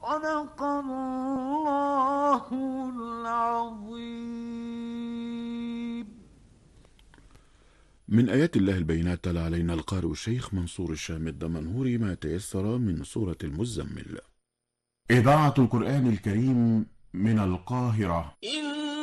صدق الله العظيم. من آيات الله البينات تلا علينا القارئ الشيخ منصور الشام الدمنهوري ما تيسر من سورة المزمل. إذاعة القرآن الكريم من القاهرة.